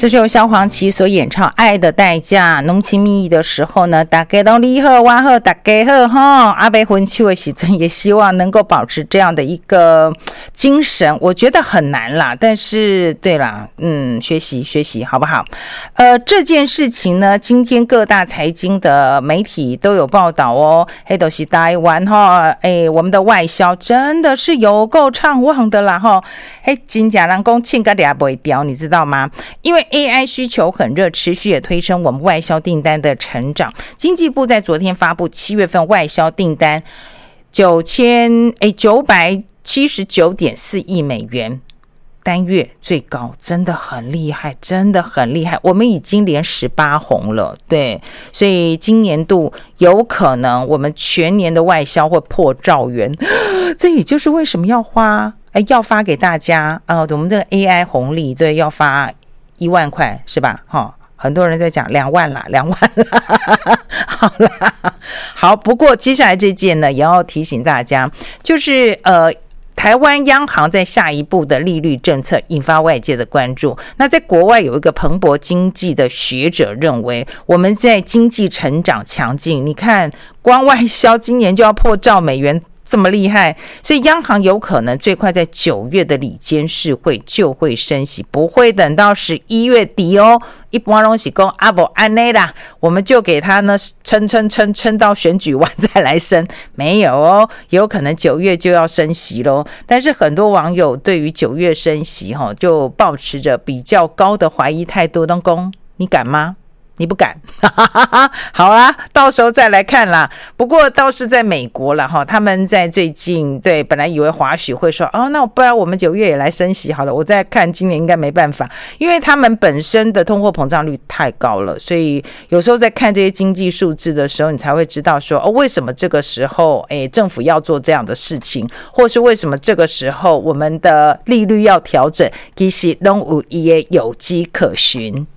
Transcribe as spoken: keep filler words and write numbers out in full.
这是由萧煌奇所演唱《爱的代价》。浓情蜜意的时候呢，大家都你好，我好，大家好哈。阿伯婚秋的时阵，也希望能够保持这样的一个精神，我觉得很难啦。但是，对啦，嗯，学习学习好不好？呃，这件事情呢，今天各大财经的媒体都有报道哦。黑都是台湾哈，哎，我们的外销真的是有够畅旺的啦哈。哎，真假人讲欠个俩不会掉，你知道吗？因为 A I 需求很热，持续也推升我们外销订单的成长。经济部在昨天发布七月份外销订单九千哎九百七十九点四亿美元，单月最高，真的很厉害，真的很厉害。我们已经连十八红了，对，所以今年度有可能我们全年的外销会破兆元，这也就是为什么要花哎要发给大家呃我们这个 A I 红利，对，要发一万块是吧？哈，很多人在讲两万啦，两万啦，好啦，好。不过接下来这件呢，也要提醒大家，就是呃，台湾央行在下一步的利率政策引发外界的关注。那在国外有一个彭博经济的学者认为，我们在经济成长强劲，你看光外销今年就要破兆美元。这么厉害，所以央行有可能最快在九月的理监事会就会升息，不会等到十一月底哦。一般东西讲啊不安内啦，我们就给他呢撑撑撑撑到选举完再来升，没有哦，有可能九月就要升息咯。但是很多网友对于九月升息哈，就抱持着比较高的怀疑态度，都讲你敢吗？你不敢好啊，到时候再来看啦。不过倒是在美国啦齁，他们在最近对本来以为华许会说哦，那不然我们九月也来升息好了，我再看今年应该没办法，因为他们本身的通货膨胀率太高了，所以有时候在看这些经济数字的时候，你才会知道说哦，为什么这个时候诶政府要做这样的事情，或是为什么这个时候我们的利率要调整，其实都有它的有迹可循。